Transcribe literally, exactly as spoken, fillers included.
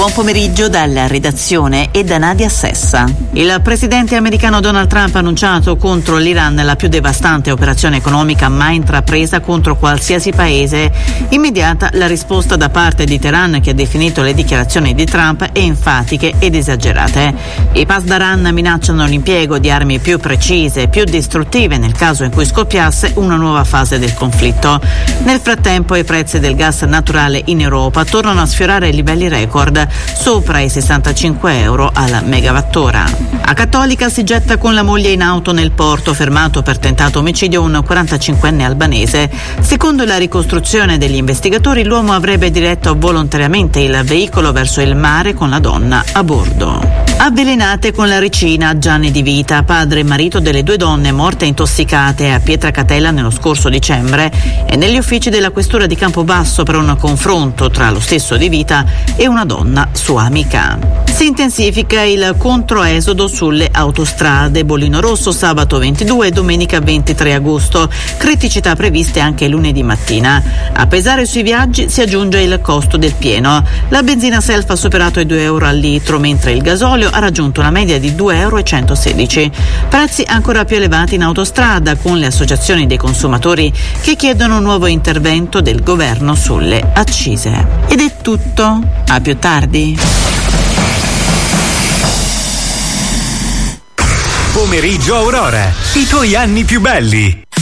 Buon pomeriggio dalla redazione e da Nadia Sessa. Il presidente americano Donald Trump ha annunciato contro l'Iran la più devastante operazione economica mai intrapresa contro qualsiasi paese. Immediata la risposta da parte di Teheran, che ha definito le dichiarazioni di Trump enfatiche ed esagerate. I Pasdaran minacciano l'impiego di armi più precise e più distruttive nel caso in cui scoppiasse una nuova fase del conflitto. Nel frattempo i prezzi del gas naturale in Europa tornano a sfiorare livelli record, sopra i sessantacinque euro alla megawattora. A Cattolica si getta con la moglie in auto nel porto, fermato per tentato omicidio un quarantacinquenne albanese. Secondo la ricostruzione degli investigatori, l'uomo avrebbe diretto volontariamente il veicolo verso il mare con la donna a bordo. Avvelenate con la ricina, Gianni Di Vita, padre e marito delle due donne morte intossicate a Pietracatella nello scorso dicembre, è negli uffici della questura di Campobasso per un confronto tra lo stesso Di Vita e una donna sua amica. Si intensifica il controesodo sulle autostrade. Bollino Rosso sabato ventidue e domenica ventitré agosto. Criticità previste anche lunedì mattina. A pesare sui viaggi si aggiunge il costo del pieno. La benzina self ha superato i due euro al litro, mentre il gasolio ha raggiunto una media di due euro e centosedici. Prezzi ancora più elevati in autostrada, con le associazioni dei consumatori che chiedono un nuovo intervento del governo sulle accise. Ed è tutto. A più tardi. Pomeriggio Aurora, i tuoi anni più belli.